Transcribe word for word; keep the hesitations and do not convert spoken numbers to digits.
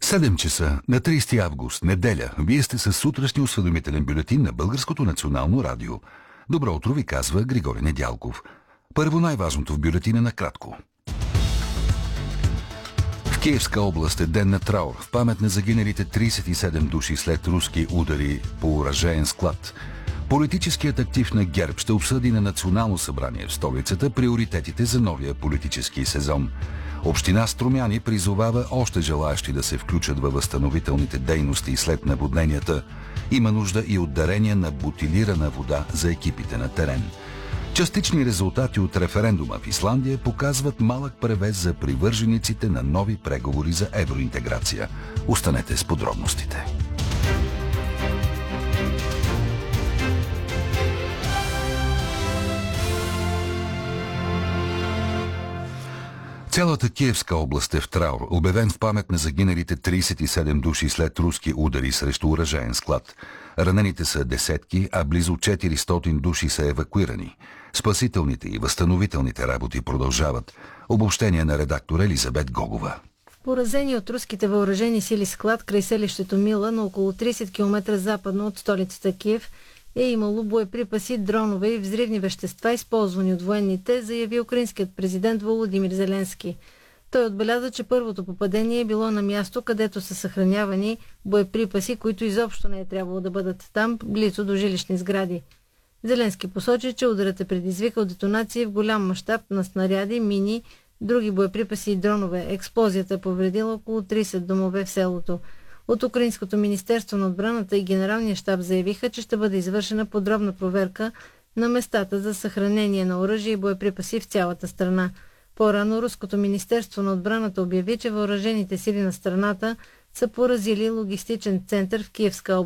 седем часа на тридесети август, неделя. Вие сте със сутрешния осведомителен бюлетин на Българското национално радио. Добро утро ви казва Григорий Недялков. Първо най-важното в бюлетина накратко. В Киевска област е ден на траур в памет на загиналите тридесет и седем души след руски удари по оръжеен склад. Политическият актив на ГЕРБ ще обсъди на Национално събрание в столицата приоритетите за новия политически сезон. Община Струмяни призовава още желаящи да се включат във възстановителните дейности след наводненията. Има нужда и от дарения на бутилирана вода за екипите на терен. Частични резултати от референдума в Исландия показват малък превес за привържениците на нови преговори за евроинтеграция. Останете с подробностите. Цялата Киевска област е в траур, обявен в памет на загиналите тридесет и седем души след руски удари срещу оръжеен склад. Ранените са десетки, а близо четиристотин души са евакуирани. Спасителните и възстановителните работи продължават. Обобщение на редактор Елизабет Гогова. Поразени от руските въоръжени сили склад край селището Мила на около тридесет километра западно от столицата Киев е имало боеприпаси, дронове и взривни вещества, използвани от военните, заяви украинският президент Володимир Зеленски. Той отбеляза, че първото попадение е било на място, където са съхранявани боеприпаси, които изобщо не е трябвало да бъдат там, близо до жилищни сгради. Зеленски посочи, че ударът е предизвикал детонации в голям мащаб на снаряди, мини, други боеприпаси и дронове. Експлозията е повредила около тридесет домове в селото. От Украинското министерство на отбраната и Генералния щаб заявиха, че ще бъде извършена подробна проверка на местата за съхранение на оръжие и боеприпаси в цялата страна. По-рано Руското министерство на отбраната обяви, че въоръжените сили на страната са поразили логистичен център в Киевска област.